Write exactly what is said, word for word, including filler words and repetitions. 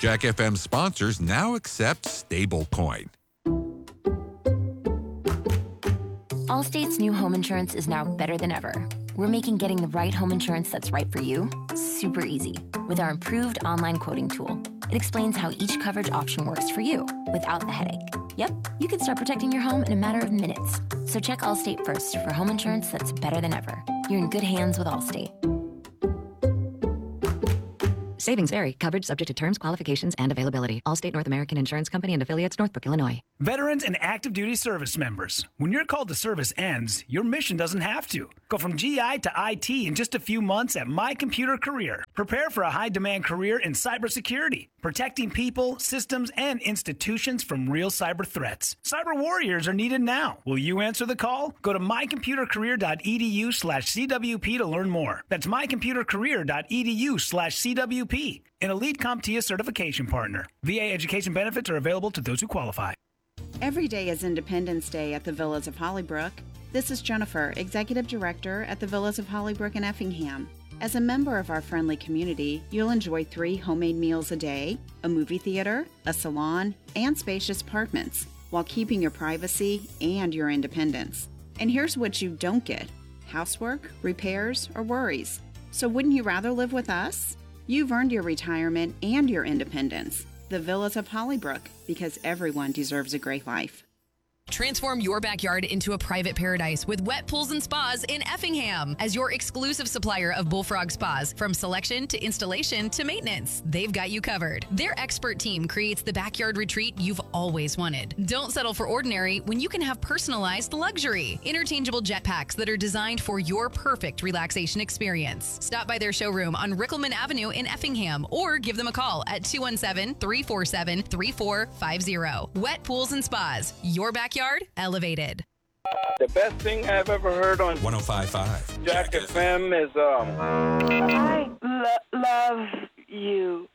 Jack F M sponsors now accept stablecoin. Allstate's new home insurance is now better than ever. We're making getting the right home insurance that's right for you super easy with our improved online quoting tool. It explains how each coverage option works for you without the headache. Yep, you can start protecting your home in a matter of minutes. So check Allstate first for home insurance that's better than ever. You're in good hands with Allstate. Savings vary. Coverage subject to terms, qualifications, and availability. Allstate North American Insurance Company and affiliates, Northbrook, Illinois. Veterans and active duty service members. When your call to service ends, your mission doesn't have to. Go from G I to I T in just a few months at My Computer Career. Prepare for a high-demand career in cybersecurity, protecting people, systems, and institutions from real cyber threats. Cyber warriors are needed now. Will you answer the call? Go to mycomputercareer.edu slash CWP to learn more. That's mycomputercareer.edu slash CWP. An Elite CompTIA certification partner. V A education benefits are available to those who qualify. Every day is Independence Day at the Villas of Hollybrook. This is Jennifer, Executive Director at the Villas of Hollybrook in Effingham. As a member of our friendly community, you'll enjoy three homemade meals a day, a movie theater, a salon, and spacious apartments, while keeping your privacy and your independence. And here's what you don't get: housework, repairs, or worries. So wouldn't you rather live with us? You've earned your retirement and your independence. The Villas of Hollybrook, because everyone deserves a great life. Transform your backyard into a private paradise with Wet Pools and Spas in Effingham. As your exclusive supplier of Bullfrog Spas, from selection to installation to maintenance, they've got you covered. Their expert team creates the backyard retreat you've always wanted. Don't settle for ordinary when you can have personalized luxury. Interchangeable jetpacks that are designed for your perfect relaxation experience. Stop by their showroom on Rickelman Avenue in Effingham or give them a call at two one seven, three four seven, three four five zero. Wet Pools and Spas, your backyard elevated. The best thing I've ever heard on one oh five point five Jack F M is um I lo- love you.